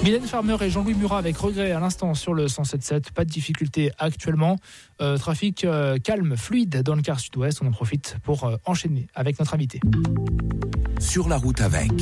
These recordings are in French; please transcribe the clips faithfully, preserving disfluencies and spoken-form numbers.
Mylène Farmer et Jean-Louis Murat avec regret à l'instant sur le cent sept sept. Pas de difficulté actuellement. Euh, trafic euh, calme, fluide dans le quart sud-ouest. On en profite pour euh, enchaîner avec notre invité. Sur la route avec.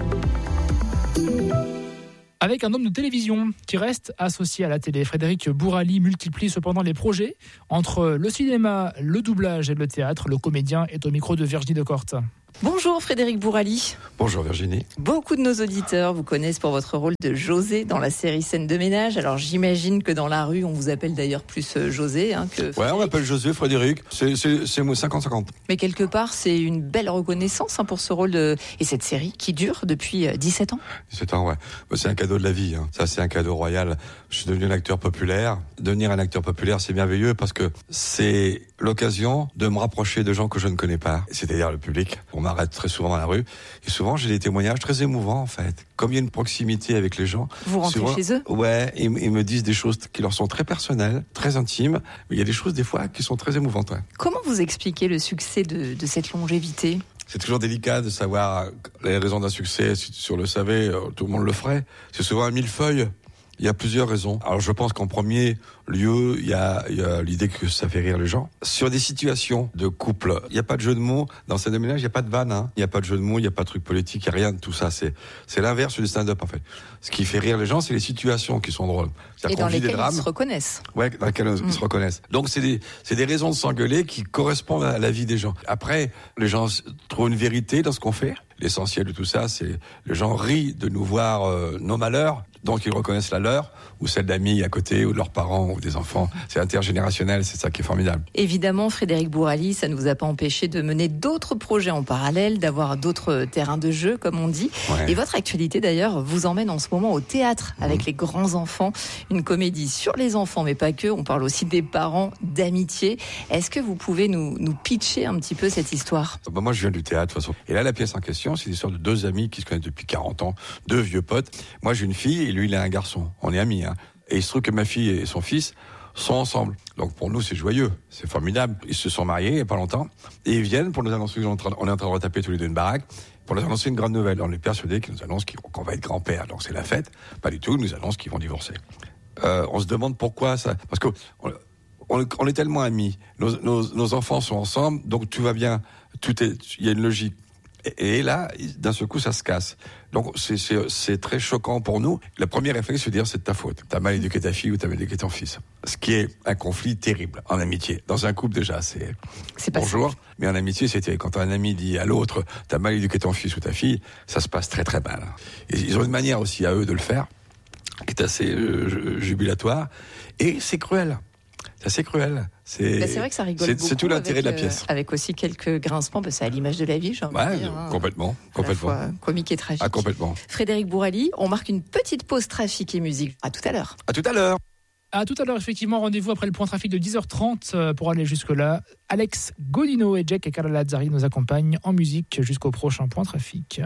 Avec un homme de télévision qui reste associé à la télé. Frédéric Bourali multiplie cependant les projets entre le cinéma, le doublage et le théâtre. Le comédien est au micro de Virginie Decorte. Bonjour Frédéric Bourali. Bonjour Virginie. Beaucoup de nos auditeurs vous connaissent pour votre rôle de José dans la série Scène de ménage. Alors j'imagine que dans la rue, on vous appelle d'ailleurs plus José hein, que Frédéric. Ouais, on m'appelle José, Frédéric. C'est, c'est, c'est cinquante cinquante. Mais quelque part, c'est une belle reconnaissance hein, pour ce rôle de... et cette série qui dure depuis dix-sept ans. dix-sept ans, ouais. C'est un cadeau de la vie. Hein. Ça, c'est un cadeau royal. Je suis devenu un acteur populaire. Devenir un acteur populaire, c'est merveilleux parce que c'est l'occasion de me rapprocher de gens que je ne connais pas, c'est-à-dire le public. On m'arrête très souvent dans la rue et souvent j'ai des témoignages très émouvants en fait. Comme il y a une proximité avec les gens. Vous rentrez souvent, chez eux ? Ouais, ils, ils me disent des choses qui leur sont très personnelles, très intimes, mais il y a des choses des fois qui sont très émouvantes. Ouais. Comment vous expliquez le succès de, de cette longévité ? C'est toujours délicat de savoir les raisons d'un succès. Si on le savait, tout le monde le ferait. C'est souvent un millefeuille. Il y a plusieurs raisons. Alors je pense qu'en premier lieu, il y a, il y a l'idée que ça fait rire les gens. Sur des situations de couple, il n'y a pas de jeu de mots. Dans Scène de ménage, il n'y a pas de vanne. Hein. Il n'y a pas de jeu de mots, il n'y a pas de truc politique, il n'y a rien de tout ça. C'est, c'est l'inverse du stand-up en fait. Ce qui fait rire les gens, c'est les situations qui sont drôles. C'est-à-dire Et dans lesquelles ils se reconnaissent. Ouais, dans lesquelles mmh. ils se reconnaissent. Donc c'est des, c'est des raisons de s'engueuler qui correspondent à la vie des gens. Après, les gens trouvent une vérité dans ce qu'on fait. L'essentiel de tout ça, c'est les gens rient de nous voir euh, nos malheurs, donc ils reconnaissent la leur, ou celle d'amis à côté, ou de leurs parents, ou des enfants. C'est intergénérationnel, c'est ça qui est formidable. Évidemment, Frédéric Bourali, ça ne vous a pas empêché de mener d'autres projets en parallèle, d'avoir d'autres terrains de jeu, comme on dit. Ouais. Et votre actualité, d'ailleurs, vous emmène en ce moment au théâtre, avec mmh. les grands enfants. Une comédie sur les enfants, mais pas que. On parle aussi des parents, d'amitié. Est-ce que vous pouvez nous, nous pitcher un petit peu cette histoire ? Bah moi, je viens du théâtre, de toute façon. Et là, la pièce en question, c'est l'histoire de deux amis qui se connaissent depuis quarante ans, deux vieux potes. Moi, j'ai une fille et lui, il a un garçon. On est amis, hein. Et il se trouve que ma fille et son fils sont ensemble. Donc pour nous, c'est joyeux, c'est formidable. Ils se sont mariés il n'y a pas longtemps et ils viennent pour nous annoncer qu'on est en train, on est en train de retaper tous les deux une baraque pour nous annoncer une grande nouvelle. On est persuadés qu'ils nous annoncent qu'on va être grand-père. Donc c'est la fête. Pas du tout, ils nous annoncent qu'ils vont divorcer. Euh, on se demande pourquoi ça. Parce que on, on, on est tellement amis. Nos, nos, nos enfants sont ensemble, donc tout va bien. Tout est, il y a une logique. Et là, d'un seul coup, ça se casse. Donc, c'est, c'est, c'est très choquant pour nous. Le premier réflexe, c'est de dire, c'est de ta faute. T'as mal éduqué ta fille ou t'as mal éduqué ton fils. Ce qui est un conflit terrible en amitié. Dans un couple, déjà, c'est, c'est pas bonjour. Simple. Mais en amitié, c'était quand un ami dit à l'autre, t'as mal éduqué ton fils ou ta fille, ça se passe très très mal. Et ils ont une manière aussi à eux de le faire, qui est assez euh, jubilatoire. Et c'est cruel. C'est assez cruel. C'est, bah c'est vrai que ça rigole c'est, beaucoup. C'est tout l'intérêt avec, de la pièce. Euh, avec aussi quelques grincements, bah c'est à l'image de la vie, j'ai envie ouais, de dire. Hein, complètement, complètement. À la fois comique et tragique. Ah, complètement. Frédéric Bourali, on marque une petite pause trafic et musique. À tout à l'heure. À tout à l'heure. À tout à l'heure, effectivement, rendez-vous après le point trafic de dix heures trente pour aller jusque-là. Alex Godino et Jack et Carla Lazzari nous accompagnent en musique jusqu'au prochain point trafic.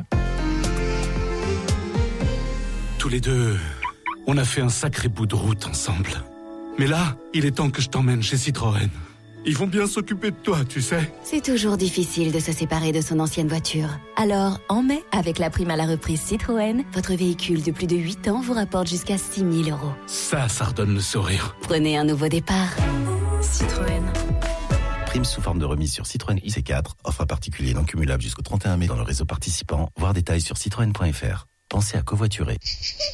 Tous les deux, on a fait un sacré bout de route ensemble. Mais là, il est temps que je t'emmène chez Citroën. Ils vont bien s'occuper de toi, tu sais. C'est toujours difficile de se séparer de son ancienne voiture. Alors, en mai, avec la prime à la reprise Citroën, votre véhicule de plus de huit ans vous rapporte jusqu'à six mille euros. Ça, ça redonne le sourire. Prenez un nouveau départ. Citroën. Prime sous forme de remise sur Citroën I C quatre. Offre à particulier non cumulable jusqu'au trente et un mai dans le réseau participant. Voir détails sur citroën point f r. Pensez à covoiturer.